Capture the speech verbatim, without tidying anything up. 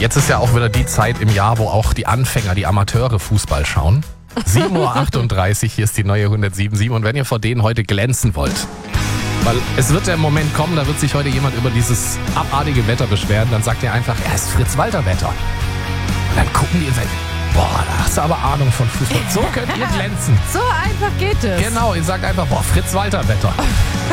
Jetzt ist ja auch wieder die Zeit im Jahr, wo auch die Anfänger, die Amateure Fußball schauen. sieben Uhr achtunddreißig, hier ist die neue hundertsieben Komma sieben. Und wenn ihr vor denen heute glänzen wollt, weil es wird der Moment kommen, da wird sich heute jemand über dieses abartige Wetter beschweren, dann sagt ihr einfach, ja, es ist Fritz-Walter-Wetter. Und dann gucken die und sagen, boah, da hast du aber Ahnung von Fußball. So könnt ihr glänzen. So einfach geht es. Genau, ihr sagt einfach, boah, Fritz-Walter-Wetter.